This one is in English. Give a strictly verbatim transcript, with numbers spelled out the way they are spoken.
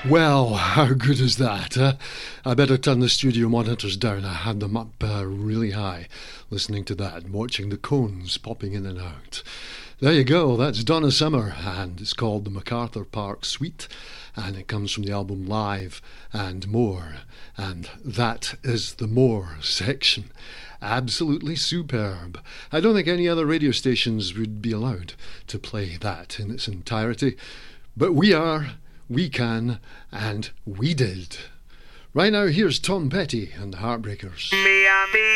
Well, how good is that? Huh? I better turn the studio monitors down. I had them up uh, really high, listening to that and watching the cones popping in and out. There you go, that's Donna Summer, and it's called the MacArthur Park Suite, and it comes from the album Live and More, and that is the More section. Absolutely superb. I don't think any other radio stations would be allowed to play that in its entirety, but we are, we can, and we did. Right now, here's Tom Petty and the Heartbreakers. Me and the